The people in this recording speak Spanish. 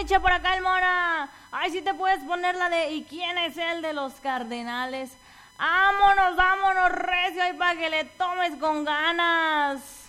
Micha, por acá el Mora. Ay, si te puedes poner la de ¿y quién es el de los Cardenales? Vámonos, vámonos, recio, ahí para que le tomes con ganas.